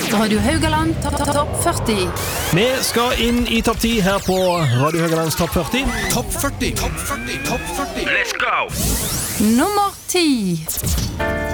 Radio Haugaland Topp 40. Vi skal inn i topp 10 her på Radio Haugalands Topp 40. Topp 40. Let's go! Nummer 10.